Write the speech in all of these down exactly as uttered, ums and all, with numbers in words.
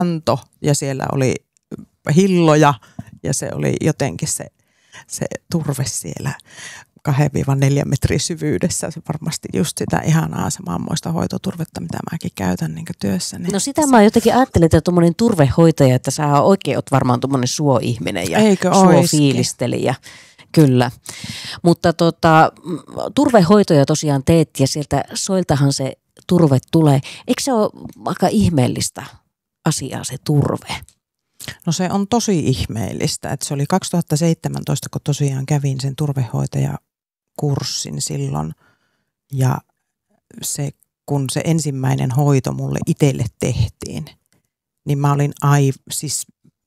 kanto ja siellä oli hilloja ja se oli jotenkin se, se turve siellä kahdesta neljään metrin syvyydessä. Se varmasti just sitä ihanaa samanmoista hoitoturvetta, mitä mäkin käytän niin työssäni. No sitä mä jotenkin ajattelin, että tuommoinen turvehoitaja, että sä oikein oot varmaan tuommoinen suo-ihminen ja suo-fiilistelijä. Kyllä, mutta tota, turvehoitoja tosiaan teet ja sieltä soiltahan se turve tulee. Eikö se ole aika ihmeellistä asiaa se turve? No se on tosi ihmeellistä, että se oli kaksituhattaseitsemäntoista, kun tosiaan kävin sen turvehoitajakurssin silloin ja se, kun se ensimmäinen hoito mulle itselle tehtiin, niin mä olin aiv, siis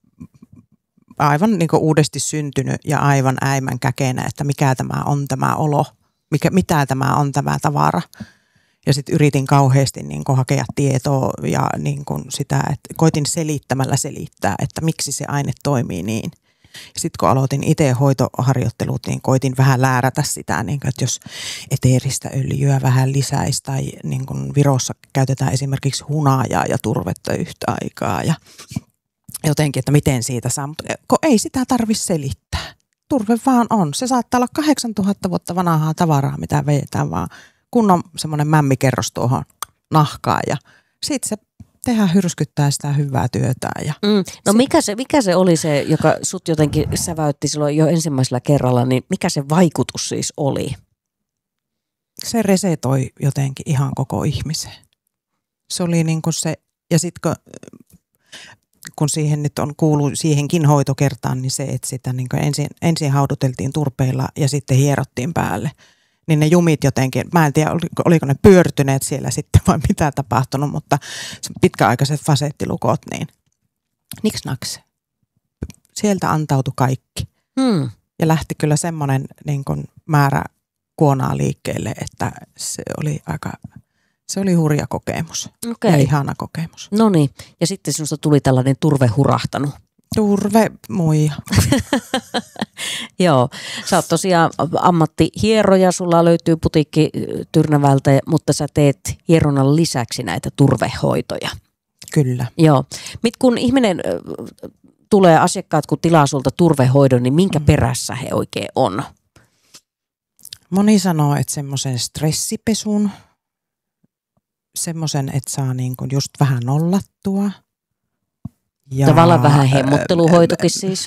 aivan niin kuin uudesti syntynyt ja aivan äimän käkenä, että mikä tämä on tämä olo, mikä, mitä tämä on tämä tavara. Ja sitten yritin kauheasti niin kuin hakea tietoa ja niin kuin sitä, että koitin selittämällä selittää, että miksi se aine toimii niin. Sitten kun aloitin itse hoitoharjoittelut, niin koitin vähän läärätä sitä, niin kuin, että jos eteeristä öljyä vähän lisäisi tai niin kuin Virossa käytetään esimerkiksi hunajaa ja turvetta yhtä aikaa ja jotenkin, että miten siitä saa, mutta kun ei sitä tarvitse selittää. Turve vaan on. Se saattaa olla kahdeksantuhatta vuotta vanhaa tavaraa, mitä vedetään vaan kunnon semmoinen mämmikerros tuohon nahkaan ja sitten se tehdään hyrskyttää sitä hyvää työtään. Ja mm. No sit... mikä, se, mikä se oli se, joka sut jotenkin säväytti silloin jo ensimmäisellä kerralla, niin mikä se vaikutus siis oli? Se resetoi jotenkin ihan koko ihmisen. Se oli niin kuin se, ja sitten kun, kun siihen nyt on kuullut siihenkin hoitokertaan, niin se, että sitä niin kuin ensin, ensin hauduteltiin turpeilla ja sitten hierottiin päälle. Niin ne jumit jotenkin, mä en tiedä oliko ne pyörtyneet siellä sitten vai mitä tapahtunut, mutta pitkäaikaiset fasettilukot, niin niks naks. Sieltä antautui kaikki. Hmm. Ja lähti kyllä semmoinen niin kuin määrä kuonaa liikkeelle, että se oli aika, se oli hurja kokemus. Okay. Ja ihana kokemus. No niin, ja sitten sinusta tuli tällainen turve hurahtanut. Turve muija. Joo, sä oot tosiaan ammattihieroja, sulla löytyy putiikki Tyrnävältä, mutta sä teet hieronnan lisäksi näitä turvehoitoja. Kyllä. Joo, mit kun ihminen tulee asiakkaat, kun tilaa sulta turvehoidon, niin minkä perässä he oikein on? Moni sanoo, että semmoisen stressipesun, semmoisen, että saa niin kuin just vähän nollattua. Ja tavallaan vähän hemmotteluhoitokin siis.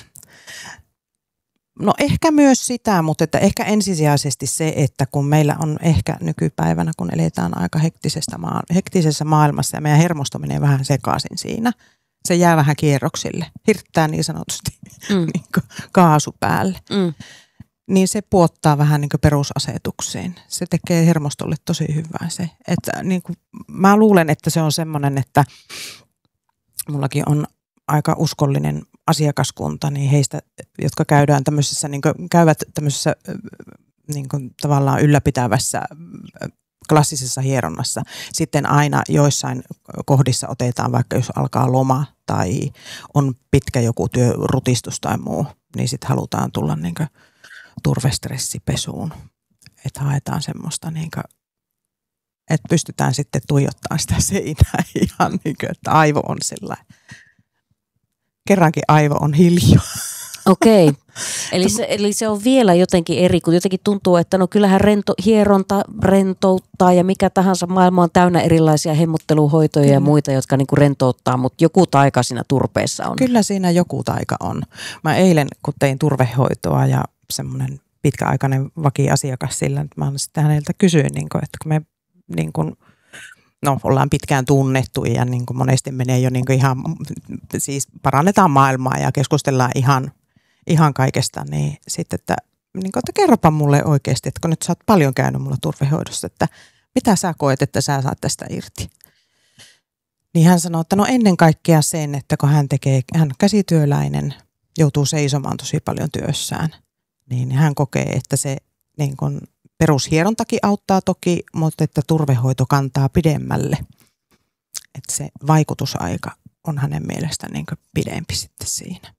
No ehkä myös sitä, mutta että ehkä ensisijaisesti se, että kun meillä on ehkä nykypäivänä, kun eletään aika hektisessä, maa, hektisessä maailmassa ja meidän hermosto menee vähän sekaisin siinä, se jää vähän kierroksille, hirttää niin sanotusti mm. niin kuin kaasu päälle. Mm. Niin se puottaa vähän niin kuin perusasetuksiin. Se tekee hermostolle tosi hyvää se. Että niin kuin, mä luulen, että se on semmoinen, että mullakin on aika uskollinen asiakaskunta, niin heistä, jotka käydään tämmöisessä, niin kuin, käyvät tämmöisessä niin kuin, tavallaan ylläpitävässä klassisessa hieronnassa. Sitten aina joissain kohdissa otetaan, vaikka jos alkaa loma tai on pitkä joku työrutistus tai muu, niin sitten halutaan tulla niin kuin turvestressipesuun. Että haetaan semmoista, niin kuin, että pystytään sitten tuijottamaan sitä seinää ihan niin kuin, että aivo on sellainen. Kerrankin aivo on hiljaa. Okei, eli se, eli se on vielä jotenkin eri, kun jotenkin tuntuu, että no kyllähän rento, hieronta rentouttaa ja mikä tahansa maailma on täynnä erilaisia hemmotteluhoitoja Kyllä. ja muita, jotka niinku rentouttaa, mutta joku taika siinä turpeessa on. Kyllä siinä joku taika on. Mä eilen, kun tein turvehoitoa ja semmoinen pitkäaikainen vakiasiakas sillä, että mä sitten häneltä kysyin, että kun me niin kuin, no, ollaan pitkään tunnettu ja niin kuin monesti menee jo niin kuin ihan, siis parannetaan maailmaa ja keskustellaan ihan, ihan kaikesta, niin sitten, että, niin kuin, että kerropa mulle oikeasti, että kun nyt sä oot paljon käynyt mulla turvehoidossa, että mitä sä koet, että sä saat tästä irti. Niin hän sanoi, että no ennen kaikkea sen, että kun hän tekee, hän käsityöläinen, joutuu seisomaan tosi paljon työssään, niin hän kokee, että se niin kuin perushierontakin auttaa toki, mutta että turvehoito kantaa pidemmälle. Että se vaikutusaika on hänen mielestään niin kuin pidempi sitten siinä.